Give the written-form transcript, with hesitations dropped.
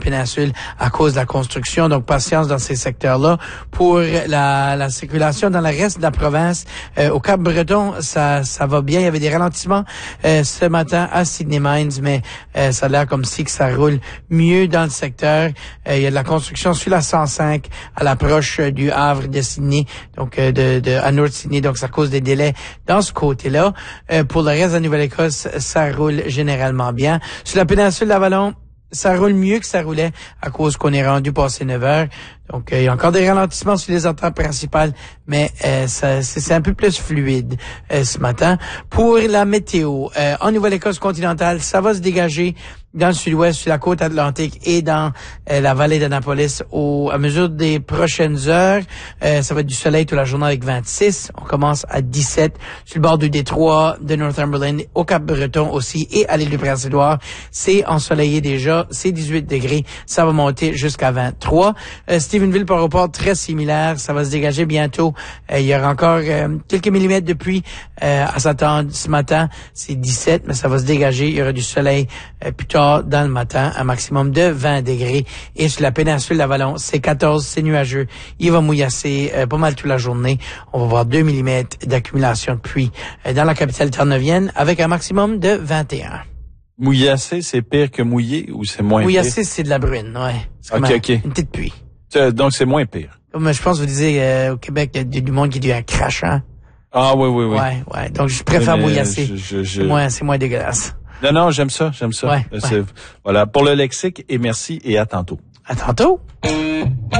péninsule à cause de la construction. Donc, patience dans ces secteurs-là. Pour la circulation dans le reste de la province, au Cap-Breton, ça va bien. Il y avait des ralentissements ce matin à Sydney Mines, mais ça a l'air comme si que ça roule mieux dans le secteur. Il y a de la construction sur la 105 à l'approche du Havre de Sydney, donc à North Sydney. Donc, ça cause des délais dans ce côté-là. Pour le reste de la Nouvelle-Écosse, ça roule généralement bien. Sur la péninsule d'Avalon, ça roule mieux que ça roulait à cause qu'on est rendu passé 9 heures. Donc, il y a encore des ralentissements sur les artères principales, mais c'est un peu plus fluide ce matin. Pour la météo, en Nouvelle-Écosse continentale, ça va se dégager dans le sud-ouest, sur la côte atlantique et dans la vallée d'Annapolis à mesure des prochaines heures. Ça va être du soleil toute la journée avec 26. On commence à 17 sur le bord du détroit de Northumberland, au Cap-Breton aussi et à l'île du Prince-Édouard. C'est ensoleillé déjà, c'est 18 degrés. Ça va monter jusqu'à 23. Stephenville, par rapport très similaire, ça va se dégager bientôt. Il y aura encore quelques millimètres de pluie à s'attendre ce matin. C'est 17, mais ça va se dégager. Il y aura du soleil plus tard dans le matin, un maximum de 20 degrés. Et sur la péninsule d'Avalon, c'est 14, c'est nuageux. Il va mouillasser pas mal toute la journée. On va voir 2 millimètres d'accumulation de pluie dans la capitale terre-neuvienne avec un maximum de 21. Mouillasser, c'est pire que mouiller ou c'est moins pire? Mouillasser, c'est de la bruine, ouais. C'est OK. Une petite pluie. Donc, c'est moins pire. Comme je pense que vous disiez au Québec, il y a du monde qui dit un crachant. Ah oui. Ouais. Donc, je préfère mouillasser. C'est moins dégueulasse. Non, j'aime ça. Ouais. Voilà, pour le lexique, et merci et à tantôt. À tantôt.